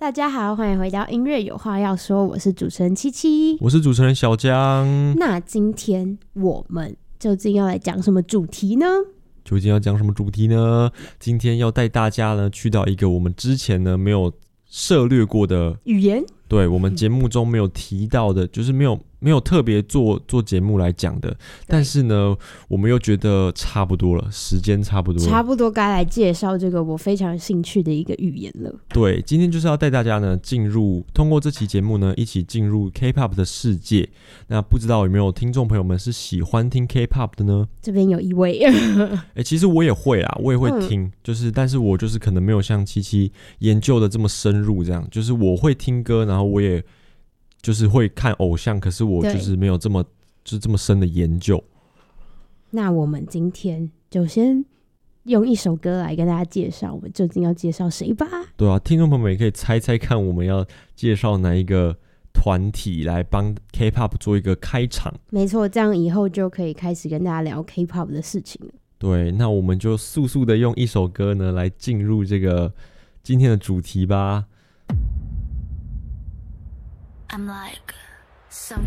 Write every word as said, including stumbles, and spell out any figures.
大家好，欢迎回到音乐有话要说，我是主持人七七， 我是主持人小江。 那今天我们究竟要来讲什么主题呢？ 究竟要讲什么主题呢？今天要带大家呢去到一个我们之前呢没有涉略过的语言， 对，我们节目中没有提到的，就是没有没有特别做做节目来讲的，但是呢，我们又觉得差不多了，时间差不多了， 差不多该来介绍这个我非常有兴趣的一个语言了。 对，今天就是要带大家呢进入，通过这期节目呢，一起进入 K-pop 的世界。那不知道有没有听众朋友们是喜欢听 K-pop 的呢？ 这边有一位， 欸，其实我也会啦，我也会听，嗯、就是但是我就是可能没有像七七研究的这么深入，这样，就是我会听歌，然后我也就是会看偶像，可是我就是没有这么就是这么深的研究。 那我们今天就先用一首歌来跟大家介绍我们究竟要介绍谁吧。 对啊，听众朋友们也可以猜猜看我们要介绍哪一个团体来帮 K-pop 做一个开场。没错，这样以后就可以开始跟大家聊 K-pop 的事情了。对，那我们就速速的用一首歌呢来进入这个今天的主题吧。I'm like some